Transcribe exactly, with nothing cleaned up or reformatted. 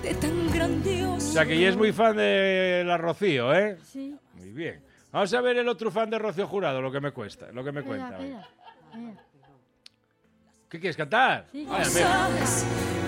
de tan grandioso. O sea que ya es muy fan de la Rocío, ¿eh? Sí. Muy bien. Vamos a ver el otro fan de Rocío Jurado, lo que me cuesta, lo que me cuenta. Espera, espera, espera. ¿Qué quieres cantar? Sí. Vaya, mira. Sabes